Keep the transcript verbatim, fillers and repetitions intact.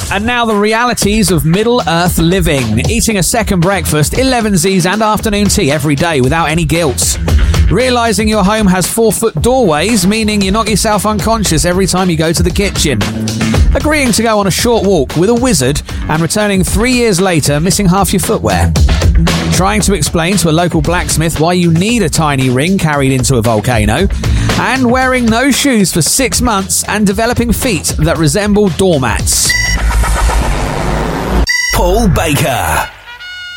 And now the realities of Middle-earth living. Eating a second breakfast, elevensies and afternoon tea every day without any guilt. Realising your home has four-foot doorways, meaning you knock yourself unconscious every time you go to the kitchen. Agreeing to go on a short walk with a wizard and returning three years later missing half your footwear. Trying to explain to a local blacksmith why you need a tiny ring carried into a volcano. And wearing no shoes for six months and developing feet that resemble doormats. Paul Baker.